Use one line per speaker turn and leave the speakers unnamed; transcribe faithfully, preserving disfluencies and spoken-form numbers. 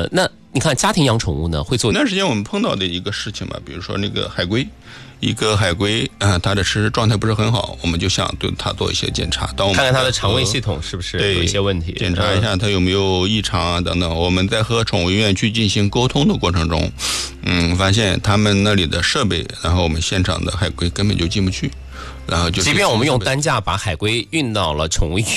呃，那你看家庭养宠物呢，会做
那段时间我们碰到的一个事情嘛，比如说那个海龟，一个海龟啊、呃，它的吃食状态不是很好，我们就想对它做一些检查，当我们
看看它的肠胃系统是不是有一些问题，
检查一下它有没有异常啊等等。我们在和宠物医院去进行沟通的过程中，嗯，发现他们那里的设备，然后我们现场的海龟根本就进不去，然后就
即便我们用担架把海龟运到了宠物医院。